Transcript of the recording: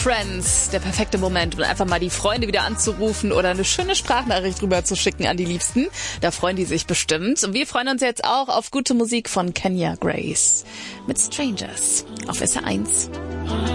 Friends, der perfekte Moment, um einfach mal die Freunde wieder anzurufen oder eine schöne Sprachnachricht rüber zu schicken an die Liebsten. Da freuen die sich bestimmt. Und wir freuen uns jetzt auch auf gute Musik von Kenya Grace mit Strangers auf SR1.